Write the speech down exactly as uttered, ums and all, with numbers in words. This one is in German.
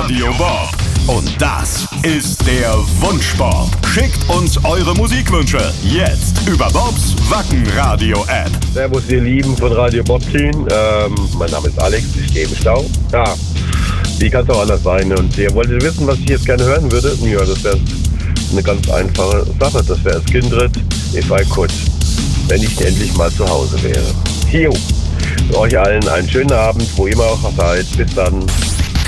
Radio Bob. Und das ist der Wunschbob. Schickt uns eure Musikwünsche jetzt über Bobs Wacken-Radio-App. Servus, ihr Lieben von Radio Bob Team. Ähm, mein Name ist Alex, ich stehe im Stau. Ja, wie kann es auch anders sein? Und ihr wolltet wissen, was ich jetzt gerne hören würde? Ja, das wäre eine ganz einfache Sache. Das wäre Skindred, If I Could. Wenn ich endlich mal zu Hause wäre. Jo, für euch allen einen schönen Abend, wo immer auch seid. Bis dann.